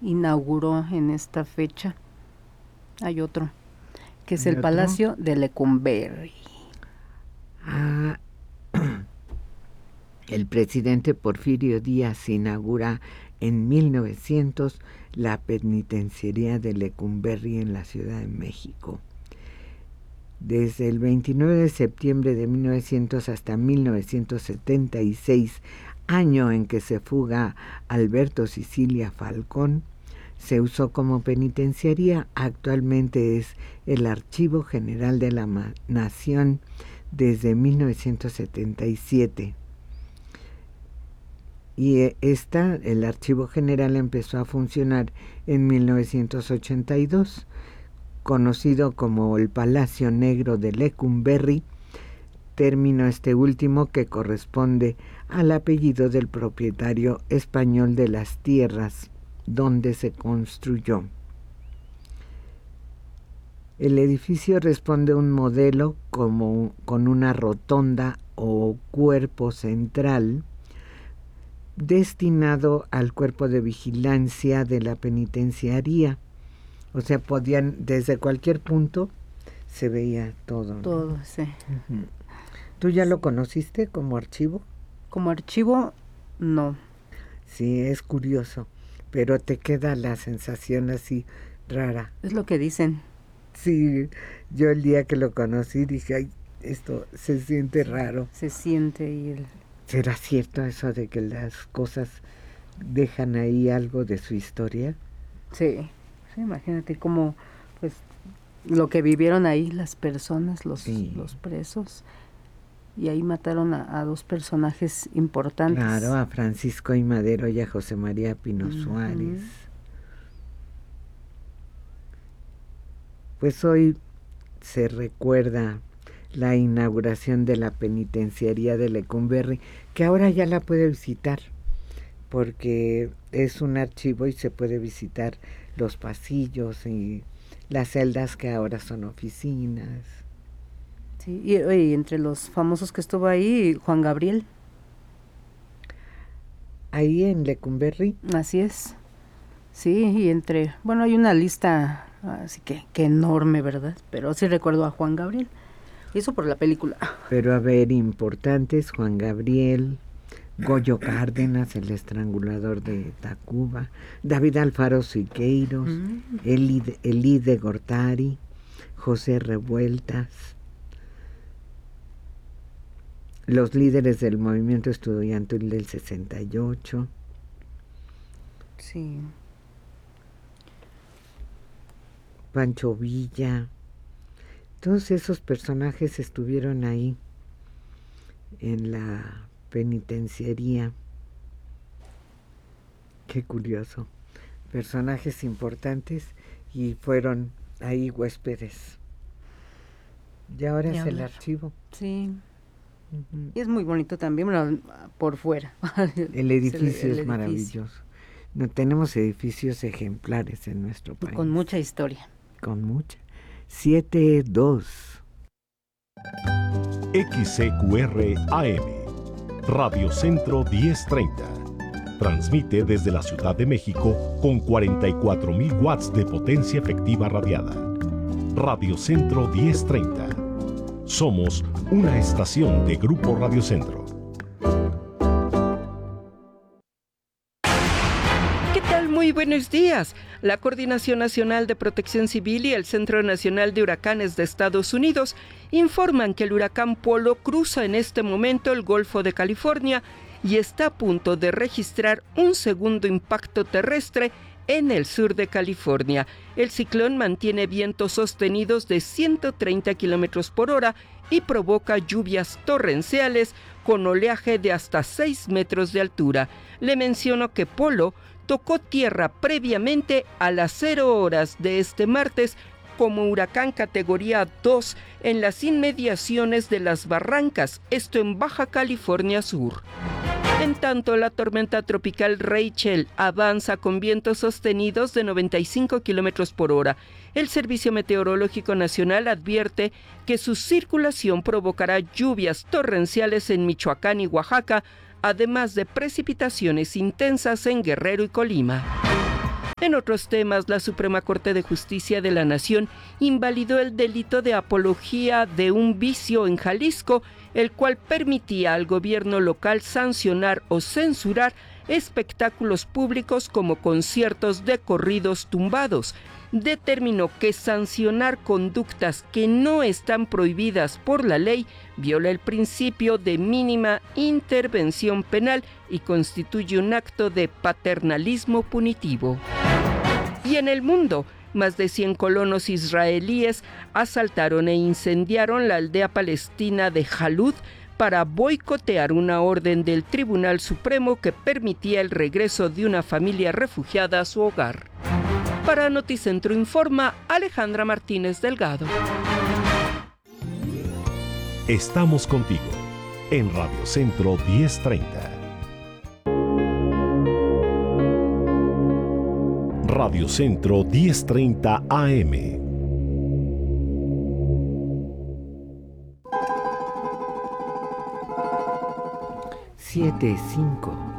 inauguró en esta fecha. Hay otro, que es el Palacio de Lecumberri. El presidente Porfirio Díaz inaugura en 1900 la penitenciaría de Lecumberri en la Ciudad de México. Desde el 29 de septiembre de 1900 hasta 1976, año en que se fuga Alberto Sicilia Falcón, se usó como penitenciaría. Actualmente es el Archivo General de la Nación desde 1977. Y el Archivo General empezó a funcionar en 1982, conocido como el Palacio Negro de Lecumberri, término este último que corresponde al apellido del propietario español de las tierras donde se construyó. El edificio responde a un modelo con una rotonda o cuerpo central destinado al cuerpo de vigilancia de la penitenciaría. O sea, podían, desde cualquier punto, se veía todo, ¿no? Todo, sí. Uh-huh. ¿Tú ya lo conociste como archivo? Como archivo, no. Sí, es curioso, pero te queda la sensación así rara. Es lo que dicen. Sí, yo el día que lo conocí dije, ay, esto se siente raro. Se siente y ¿Será cierto eso de que las cosas dejan ahí algo de su historia? Sí. Sí, imagínate cómo, pues, lo que vivieron ahí las personas, los presos, y ahí mataron a dos personajes importantes. Claro, a Francisco I. Madero y a José María Pino Suárez. Pues hoy se recuerda la inauguración de la penitenciaría de Lecumberri, que ahora ya la puede visitar, porque es un archivo y se puede visitar los pasillos y las celdas que ahora son oficinas. Sí, y entre los famosos que estuvo ahí, Juan Gabriel. Ahí en Lecumberri. Así es. Sí, y hay una lista así que enorme, ¿verdad? Pero sí recuerdo a Juan Gabriel. Y eso por la película. Pero a ver, importantes, Juan Gabriel, Goyo Cárdenas, el estrangulador de Tacuba, David Alfaro Siqueiros, Elí de Gortari, José Revueltas, los líderes del movimiento estudiantil del 68. Sí. Pancho Villa. Todos esos personajes estuvieron ahí en la penitenciaría. Qué curioso. Personajes importantes y fueron ahí huéspedes. Y ahora es el archivo. Sí. Uh-huh. Y es muy bonito también, bueno, por fuera. El edificio es maravilloso. No, tenemos edificios ejemplares en nuestro país. Con mucha historia. Con mucha. 7-2. XCQR AM, Radio Centro 1030. Transmite desde la Ciudad de México con 44,000 watts de potencia efectiva radiada. Radio Centro 1030. Somos una estación de Grupo Radio Centro. Muy buenos días. La Coordinación Nacional de Protección Civil y el Centro Nacional de Huracanes de Estados Unidos informan que el huracán Polo cruza en este momento el Golfo de California y está a punto de registrar un segundo impacto terrestre en el sur de California. El ciclón mantiene vientos sostenidos de 130 kilómetros por hora y provoca lluvias torrenciales con oleaje de hasta 6 metros de altura. Le menciono que Polo tocó tierra previamente a las 0 horas de este martes como huracán categoría 2 en las inmediaciones de Las Barrancas, esto en Baja California Sur. En tanto, la tormenta tropical Rachel avanza con vientos sostenidos de 95 kilómetros por hora. El Servicio Meteorológico Nacional advierte que su circulación provocará lluvias torrenciales en Michoacán y Oaxaca, además de precipitaciones intensas en Guerrero y Colima. En otros temas, la Suprema Corte de Justicia de la Nación invalidó el delito de apología de un vicio en Jalisco, el cual permitía al gobierno local sancionar o censurar espectáculos públicos como conciertos de corridos tumbados. Determinó que sancionar conductas que no están prohibidas por la ley viola el principio de mínima intervención penal y constituye un acto de paternalismo punitivo. Y en el mundo, más de 100 colonos israelíes asaltaron e incendiaron la aldea palestina de Jalud para boicotear una orden del Tribunal Supremo que permitía el regreso de una familia refugiada a su hogar. Para Noticentro Informa, Alejandra Martínez Delgado. Estamos contigo en Radio Centro 1030. Radio Centro 1030 AM. Siete, 5.